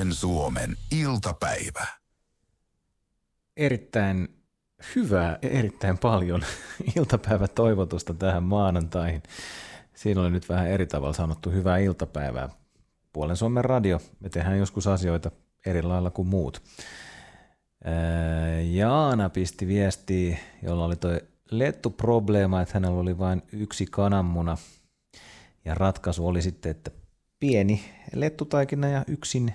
Puolen Suomen iltapäivä. Erittäin hyvää ja erittäin paljon iltapäivätoivotusta tähän maanantaihin. Siinä oli nyt vähän eri tavalla sanottu hyvää iltapäivää. Puolen Suomen radio, me tehdään joskus asioita eri lailla kuin muut. Jaana pisti viestiä, jolla oli toi lettuprobleema, että hänellä oli vain yksi kananmuna. Ja ratkaisu oli sitten, että pieni lettutaikina ja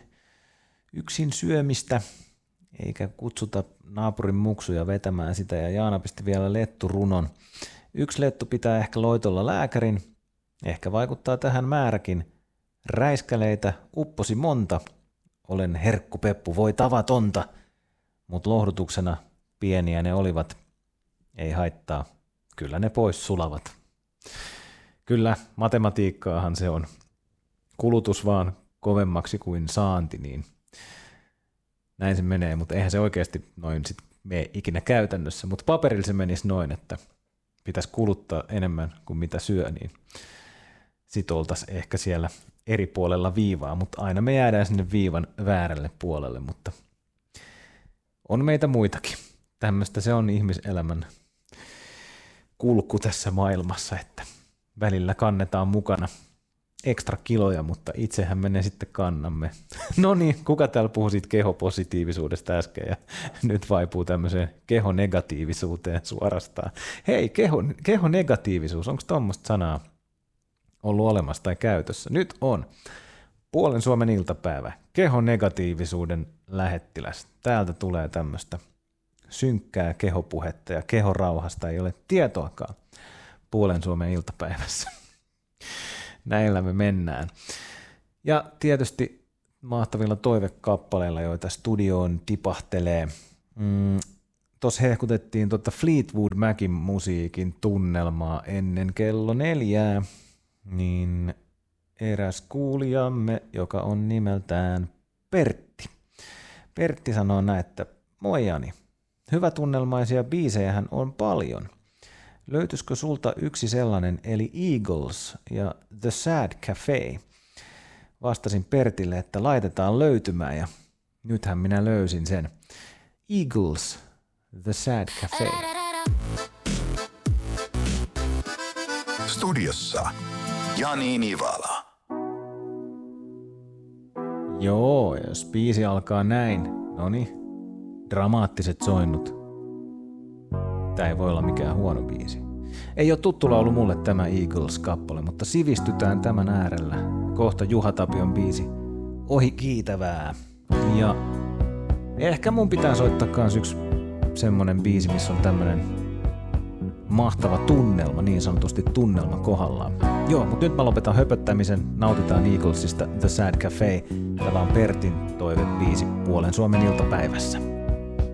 yksin syömistä, eikä kutsuta naapurin muksuja vetämään sitä. Ja Jaana pisti vielä letturunon. Yksi lettu pitää ehkä loitolla lääkärin, ehkä vaikuttaa tähän määräkin. Räiskäleitä upposi monta, olen herkkupeppu, voi tavatonta, mutta lohdutuksena pieniä ne olivat, ei haittaa, kyllä ne pois sulavat. Kyllä, matematiikkaahan se on, kulutus vaan kovemmaksi kuin saanti, niin näin se menee, mutta eihän se oikeasti noin sit mene ikinä käytännössä, mutta paperilla se menisi noin, että pitäisi kuluttaa enemmän kuin mitä syö, niin sit oltaisiin ehkä siellä eri puolella viivaa, mutta aina me jäädään sinne viivan väärälle puolelle, mutta on meitä muitakin. Tämmöistä se on ihmiselämän kulku tässä maailmassa, että välillä kannetaan mukana ekstra kiloja, mutta itsehän me ne sitten kannamme. No niin, kuka täällä puhui siitä kehopositiivisuudesta äsken ja nyt vaipuu tämmöiseen kehonegatiivisuuteen suorastaan. Hei, kehonegatiivisuus, onko tuommoista sanaa ollut olemassa tai käytössä? Nyt on. Puolen Suomen iltapäivä, kehonegatiivisuuden lähettiläs. Täältä tulee tämmöistä synkkää kehopuhetta ja kehorauhasta ei ole tietoakaan Puolen Suomen iltapäivässä. Näillä me mennään. Ja tietysti mahtavilla toivekappaleilla, joita studioon tipahtelee. Tuossa hehkutettiin Fleetwood Macin musiikin tunnelmaa ennen kello 4, niin eräs kuulijamme, joka on nimeltään Pertti. Pertti sanoo näin, että moi Jani, hyvätunnelmaisia biisejähän on paljon. Löytyisikö sulta yksi sellainen, eli Eagles ja The Sad Cafe? Vastasin Pertille, että laitetaan löytymään ja nythän minä löysin sen. Eagles, The Sad Cafe. Studiossa Jani Nivala. Joo, jos biisi alkaa näin, noniin, dramaattiset soinnut. Tää ei voi olla mikään huono biisi. Ei ole tuttu laulu mulle tämä Eagles-kappale, mutta sivistytään tämän äärellä. Kohta Juha Tapion biisi Ohi kiitävää. Ja ehkä mun pitää soittaa kans yksi semmonen biisi, missä on tämmönen mahtava tunnelma, niin sanotusti tunnelma kohdallaan. Joo, mutta nyt mä lopetan höpöttämisen, nautitaan Eaglesista The Sad Cafe. Tämä on Pertin toivebiisi Puolen Suomen iltapäivässä.